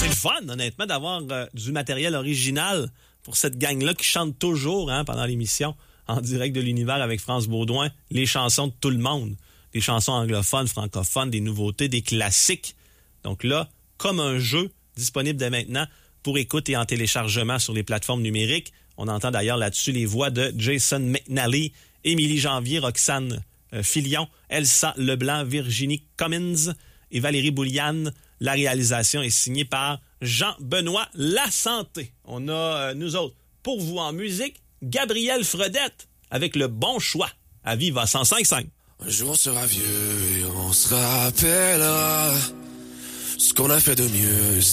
C'est le fun, honnêtement, d'avoir du matériel original pour cette gang-là qui chante toujours pendant l'émission en direct de l'univers avec France Baudouin, les chansons de tout le monde. Des chansons anglophones, francophones, des nouveautés, des classiques. Donc là, comme un jeu disponible dès maintenant pour écoute et en téléchargement sur les plateformes numériques. On entend d'ailleurs là-dessus les voix de Jason McNally, Émilie Janvier, Roxane Filion, Elsa Leblanc, Virginie Cummins et Valérie Bouliane. La réalisation est signée par Jean-Benoît Lasanté. On a, nous autres, pour vous en musique, Gabriel Fredette avec le bon choix à Viva 105.5. Un jour on sera vieux et on se rappellera ce qu'on a fait de mieux.